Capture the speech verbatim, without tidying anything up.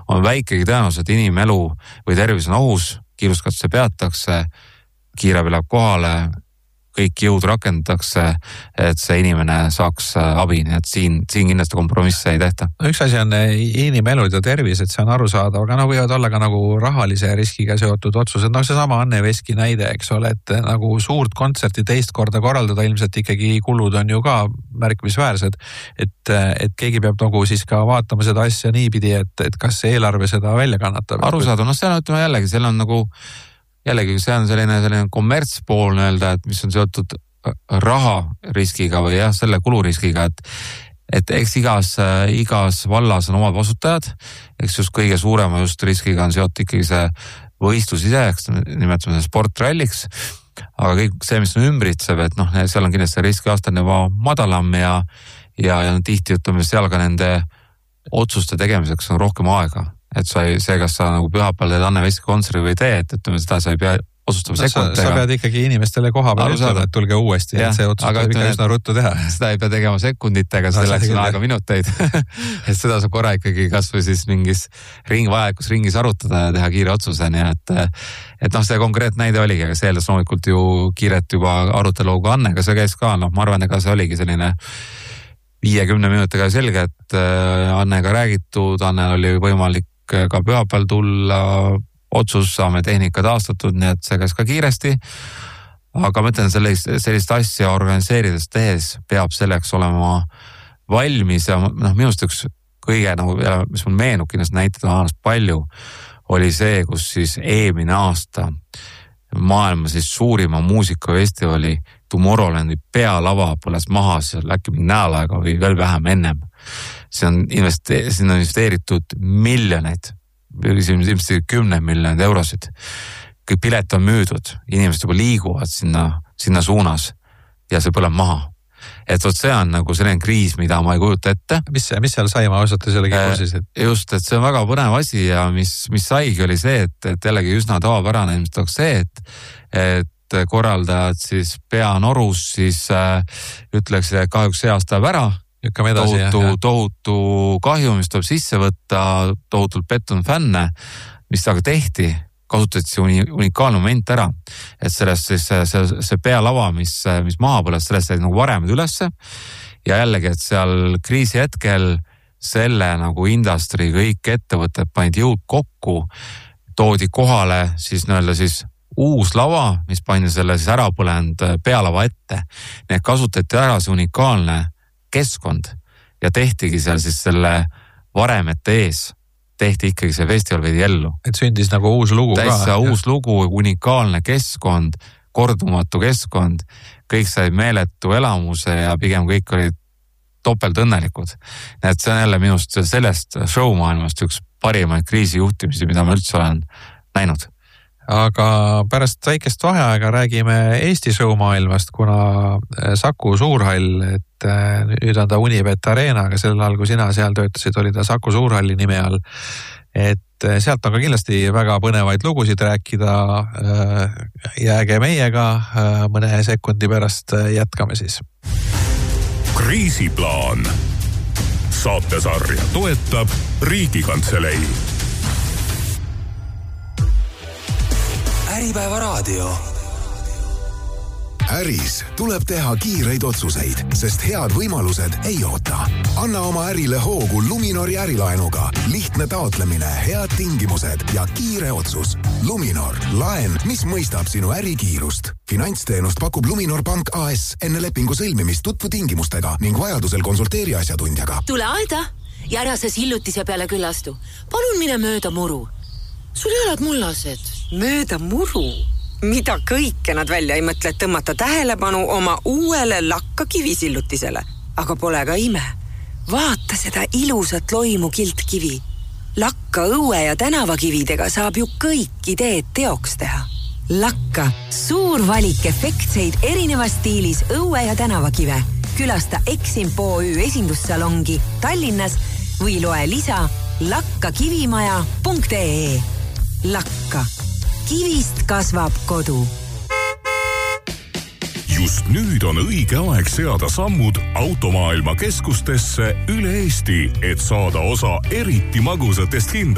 on väikegi tõenäosus, et inimelu või tervis on ohus, kiiruskatse peatakse, kiirabi läheb kohale, kõik jõud rakendatakse, et see inimene saaks abi, nii et siin, siin kindlasti kompromisse ei tehta. Üks asi on inimelud ja tervis, et see on arusaadav, aga no võivad olla ka nagu rahalise riskiga seotud otsused. No see sama Anne Veski näide, eks ole, et nagu suurt kontserti teist korda korraldada, ilmselt ikkagi kulud on ju ka märkimisväärsed, et, et keegi peab nagu siis ka vaatama seda asja niipidi, et, et kas eelarve seda välja kannatab. Arusaadav, no see on, ütleme jällegi, seal on nagu jällegi see on selline, selline kommertspool öelda, et mis on seotud raha riskiga või jah, selle kuluriskiga, et, et eks igas, igas vallas on omad vastutajad, eks just kõige suurema just riskiga on seotud ikkagi see võistlus ise, eks nimetame sportralliks, aga kõik see, mis on ümbritseb, et noh, seal on kindlasti riskiaste juba madalam ja, ja, ja tihti ütleme seal ka nende otsuste tegemiseks on rohkem aega. Et sa ei, see, kas sa nagu pühapäeval teed Anne Veski kontseri või tee, et ütleme seda, sa ei pea otsustama no, sekunditega. Sa pead ikkagi inimestele koha peal ütlema, et tulge uuesti, ja, et see otsus peab ikka üsna ruttu teha. Seda ei pea tegema sekunditega, no, selleks on aega minuteid. Et seda saab korra ikkagi kas või siis mingis ring, vajalikus ringis arutada ja teha kiire otsuse, nii et, et noh, see konkreet näide oligi, aga see eeldas loomulikult ju kiiret juba aruteluga Annega, see käis ka, noh, ma arvan, ega see oligi selline viiekümne minutiga selge, et Annega räägitud, Annel oli võimalik ka pühapäeval tulla, otsus saame tehnika taastatud, nii et see käis ka kiiresti, aga ma ütlen, sellist, sellist asja organiseerides tehes peab selleks olema valmis ja noh, minust üks kõige, nagu, mis mul meenub kindlasti näitada aastast palju, oli see, kus siis eelmine aasta maailma siis suurima muusikafestivali Tomorrowlandi pealava põles maha, seal äkki mingi nädal aega või veel vähem ennem. See on investe- sinna investeeritud miljoneid, ilmselt kümne miljoneid eurosid. Kõik pilet on müüdud, inimesed juba liiguvad sinna, sinna suunas ja see põleb maha. Et võt see on nagu selline kriis, mida ma ei kujuta ette. Mis, mis seal sai, ma osata selle kipusis? Et... Just, et see on väga põnev asi ja mis, mis saigi oli see, et, et jällegi üsna tavapärane ilmselt oleks see, et, et korraldajad siis peanorus siis äh, ütleks, et kahjuks see aasta ära, edasi, tohutu, tohutu kahju, mis tuleb sisse võtta, tohutult pettunud fänne, mis aga tehti, kasutati see uni, unikaalne moment ära, et sellest siis see, see, see pealava, mis, mis maha põles, sellest sai nagu varemad ülesse ja jällegi, et seal kriisi hetkel selle nagu industry kõik ettevõtted panid jõud kokku, toodi kohale siis nii-öelda siis uus lava, mis pandi selle siis ära põlenud pealava ette. Need kasutati ära see unikaalne keskkond ja tehtigi seal siis selle varemete ees, tehti ikkagi see festival veidi ellu. Et sündis nagu uus lugu Täissa ka. Täitsa uus lugu, unikaalne keskkond, kordumatu keskkond, kõik said meeletu elamuse ja pigem kõik olid topelt õnnelikud. Et see on jälle minust sellest showmaailmast üks parimaid kriisijuhtimisi, mida ma üldse olen näinud. Aga pärast väikest vaheaega räägime Eesti showmaailmast, kuna Saku Suurhall, et nüüd on ta Unibet Arena, aga sellel ajal, kui sina seal töötasid, oli ta Saku Suurhalli nime all. Et sealt on ka kindlasti väga põnevaid lugusid rääkida. Jääge meiega, mõne sekundi pärast jätkame siis. Kriisiplaan. Saatesarja toetab Riigikantselei. Äripäeva raadio. Äris tuleb teha kiireid otsuseid, sest head võimalused ei oota. Anna oma ärile hoogu Luminori ärilaenuga. Lihtne taotlemine, head tingimused ja kiire otsus. Luminor, laen, mis mõistab sinu ärikiirust. Finantsteenust pakub Luminor Pank A S. Enne lepingu sõlmimist tutvu tingimustega ning vajadusel konsulteeri asjatundjaga. Tule aeda ja ära sa sillutise peale küllastu. Palun mine mööda muru. Sul ei oled mullased. Mööda muru? Mida kõike nad välja ei mõtle, et tõmmata tähelepanu oma uuele lakka kivisillutisele. Aga pole ka ime. Vaata seda ilusat loimu kiltkivi. Lakka õue ja tänavakividega saab ju kõik ideed teoks teha. Lakka. Suur valik efektseid erinevas stiilis õue ja tänavakive. Külasta Eximpo Ö esindussalongi Tallinnas või loe lisa lakkakivimaja punkt ee. Lakka. Kivist kasvab kodu. Just nüüd on õige aeg seada sammud automaailma keskustesse üle Eesti, et saada osa eriti magusatest hindadest.